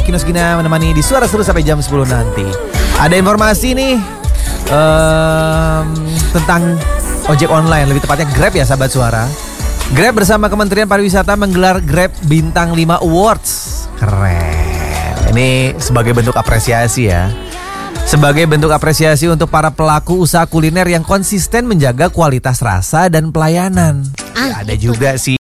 Kinos Gina menemani di Suara Seru sampai jam 10 nanti. Ada informasi nih tentang ojek online, lebih tepatnya Grab ya sahabat Suara. Grab bersama Kementerian Pariwisata menggelar Grab Bintang 5 Awards. Keren. Ini sebagai bentuk apresiasi ya. Sebagai bentuk apresiasi untuk para pelaku usaha kuliner yang konsisten menjaga kualitas rasa dan pelayanan. Ada juga sih